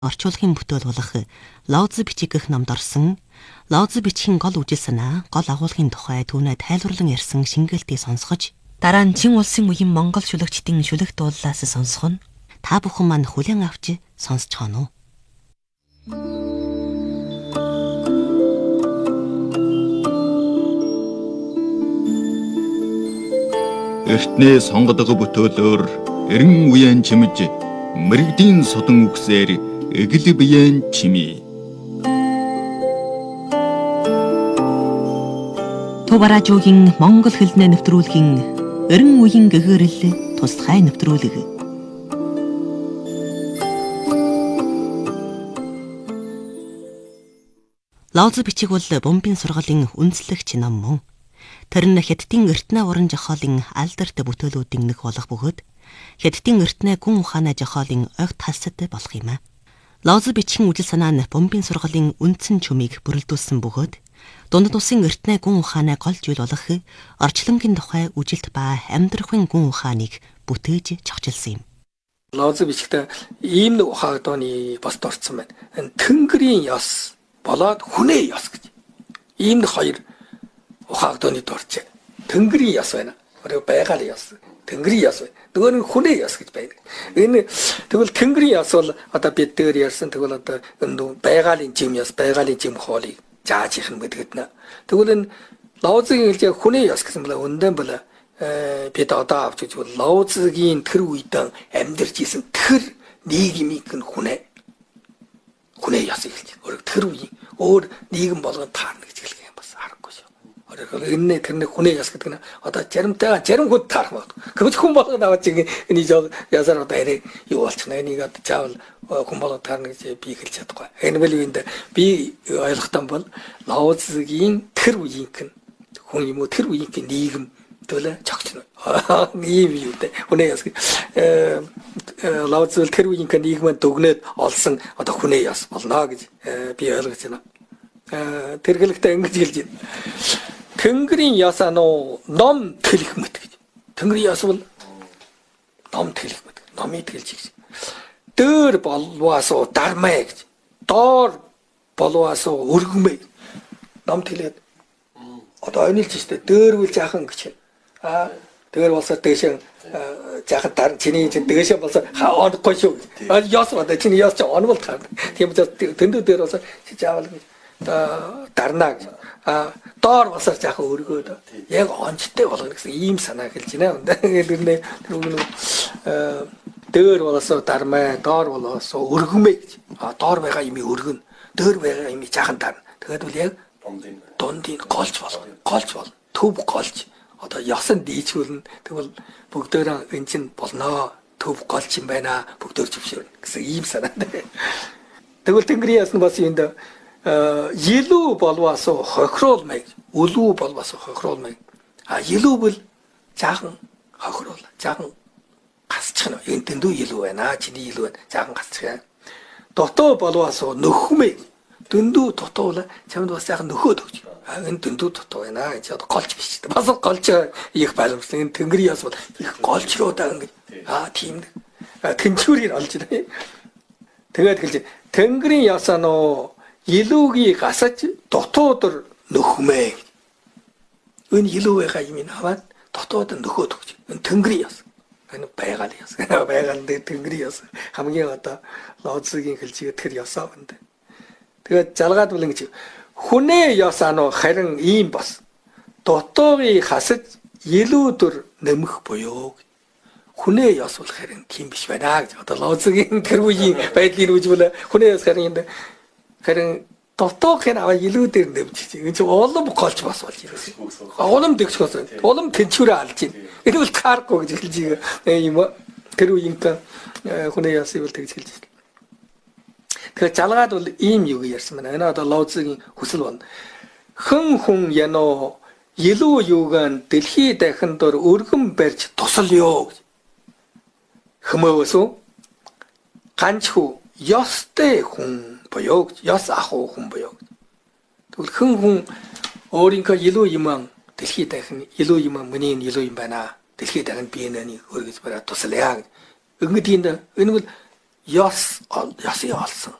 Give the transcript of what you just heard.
орчуулгын бүтээл болох Лаози бичиг гэх номд орсон Лаози бичгийн гол үжил санаа, гол агуулгын тухай түүнээ тайлбарлан ярьсан шингэлтийг сонсгож, дараа нь Чин улсын үеийн Монгол шүлэгчдийн шүлэг дууллаас сонсох нь та бүхэн маань хүлээн авч сонсч хаана уу? Эртний сонгодог бүтөөлөөр эрен үеэн чимж мэрэгдийн содон үгсээр эгэл биеэн чимээ. Туваражуугийн монгол хэлнээ нэвтрүүлгийн эрен үеийн гэгэрэл тусгай нэвтрүүлэг. Лаози бичиг бол бомбын сургалын үндэслэгч ном мөн. Тэр нь Хятадын эртнээ уран зохиолын алдарт бүтээлүүдийн нэг болох бөгөөд Хятадын эртнээ гүн ухааны зохиолын огт талсад болох юм а. Лаози бичгийн үжил санаа нь бомбын сургалын үндсэн чүмийг бүрэлдүүлсэн бөгөөд дундад усын эртнээ гүн ухааны гол зүйл болох орчлонгийн тухай үжилт ба амьдрахын гүн ухааныг бүтээж зохицуулсан юм. Лаози бичгтээ ийм нэг ухаагдооны бас дурдсан байна. Тэнгэрийн ёс болоод хүнээ ёс гэж. Ийм нэг хоёр ухаагдооны дурдж. Тэнгэрийн ёс байна. Өөрөөр байгалийн ёс. Тэнгэрийн ёс байна. Нөгөө нэг хүнээ ёс гэж байдаг. Энэ тэгвэл тэнгэрийн ёс бол одоо бид дээр ярьсан тэгвэл одоо байгалийн жим ёс, байгалийн жим хоолыг зааж их юм гэдэгт нэ. Тэгвэл энэ Лаозигийн хэлж хүнээ ёс гэсэн бол өндөн бол бид одоо авч үзвэл Лаозигийн тэр үедээ амьдарч исэн тэр нийгмийг хүнээ ёс хэлж. Өөрөөр тэр үеийн өөр нийгэм болгон таарна гэж хэлэх юм бас аргагүй шүү. Өөрөөр энэ тэрний хүнээ ёс гэдэг нь одоо зарим хүнд таарах байна. Гэвч хүн болгон аваад чинь энэ ясаар одоо арай юу болчихно. Энийг одоо заавал хүн болгон таарна гэж би хэлж чадахгүй. Энэ үеинд би ойлгохтан бол Лаозигийн тэр үеийнх нь хүн юм уу тэр үеийнх нийгэм төлөө чогцно. Ийм юу дээ. Хүнээ ёс. Лаози тэр үеийнх нийгмэд дүгнээд олсон одоо хүнээ ёс болно гэж би ойлгож байна. Тэр хэлэхдээ ингэж хэлж байна. Тэнгэрийн ёс ном тэлэх мэт гэж. Тэнгэрийн ёс бол ном тэлэх мэт. Номыг тэлж гэж. Дөр болваасуу дармаа гэж. Доор болваасуу өргөмэй. Ном тэлээд одоо онилж штэ дөөрвөл жаахан гэж. Дээр болсоо дэшээ жахад дар чиний дэшээ болсоо онохгүй шүү. Ёс одоо чиний ёс ч онвол таа. Тийм учраас дэндүү дээр болсоо чи заавал дарнаа гэж. Доор болсоо жаахан өргөөд яг онцтой болгоно гэсэн ийм санаа хэлж байна. Тэр дээр болсоо дармаа, доор болсоо өргөмэй гэж. Доор байгаа юмыг өргөнө. Дээр байгаа юмыг жаахан дарна. Тэгээд бол яг дундын голж бол төв голж одоо ёсон дийчүүлнэ. Тэгвэл бүгдөө энэ чинь болно. Төв голч юм байна. Бүгдөө зөвшөөрнө гэсэн ийм санаа. Тэгвэл тэнгэрийн ёс нь бас юунд илүү болвасоо хохируулмай. Үлүү болвасоо хохируулмай. Илүү бол жаахан хохируул. Жаахан гасчихна. Энэ дэндүү илүү байна. Чиний илүү байна. Жаахан гасчих. Дотоо болвасоо нөхмэй. Дөндүү дотоо чамд бас жаахан нөхөөд өгч. Энэ дөндүү дотоо байна. Энэ одоо голч биш. Бас голч их байлгсан. Энэ тэнгэрийн ёс бол их голч руу даа ингэж. Тийм нэг. Тэнцвэрийг олж байна. Тэгээд хэлж тэнгэрийн ёс илүүгийг гасаж дотоодор нөхмэй. Энэ илүү байгаа юм аваад дотоодор нөхөөд өгч. Энэ тэнгэрийн ёс. Энэ байгалийн ёс. Байгалийн тэнгэрийн ёс. Хамгийн одоо Лаозигийн хэлжигээ тэр ёсоо байна. Тэгээд залгаад бол ингэж хүнээ ёс харин ийм бас дотоогыг хасаж илүүдөр нэмэх буюу хүнээ ёс бол харин тийм биш байна гэж одоо Лаозигийн тэр үеийн байдлыг үзвэл хүнээ ёс харин дотоогыг аваа илүүдээр нэмчих. Энэ чинь улам голч бас болж ирсэн. Улам дэгчгөөс улам тэнцвэрээ алж байна. Энэ бол таарахгүй гэж хэлж юм тэр үеийн хүнээ ёсыг бол тэгж хэлж байна. Тэгэхээр жалгаад бол ийм юу ярьсан байна. Энэ одоо Лаозигийн хүсэл байна. Хүн яноо илүү юугаан дэлхий дахин дор өргөн барьж тусалё гэж. Хүмүүвэсүү ганчхүү ёстой хүн буюу ёс ахуу хүн буюу. Тэгвэл хүн өөрийнхөө илүү юм дэлхий дахин илүү юм миний илүү юм байна. Дэлхий дахин би энэнийг өргөж бараад тусалъя гэж. Ингэдэнд энэ бол ёсын олсон